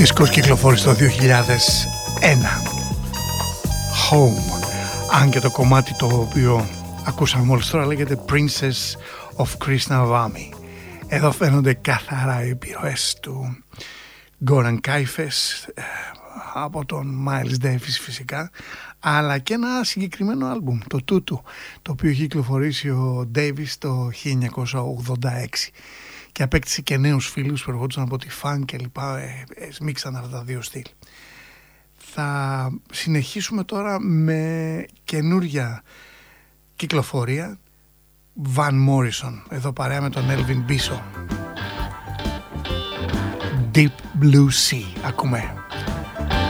δίσκος κυκλοφόρησε το 2001, Home. Αν και το κομμάτι το οποίο ακούσαμε μόλις τώρα λέγεται Princess of Krishna Vami. Εδώ φαίνονται καθαρά οι επιρροές του Goran Kaifes, από τον Miles Davis φυσικά, αλλά και ένα συγκεκριμένο άλμπουμ, το Tutu, το οποίο έχει κυκλοφορήσει ο Davis το 1986 και απέκτησε και νέους φίλους που ερχόντουσαν από τη funk και λοιπά, μίξαν αυτά τα δύο στυλ. Θα συνεχίσουμε τώρα με καινούρια κυκλοφορία, Van Morrison, εδώ παρέα με τον Elvin Biso. Deep Blue Sea, ακούμε.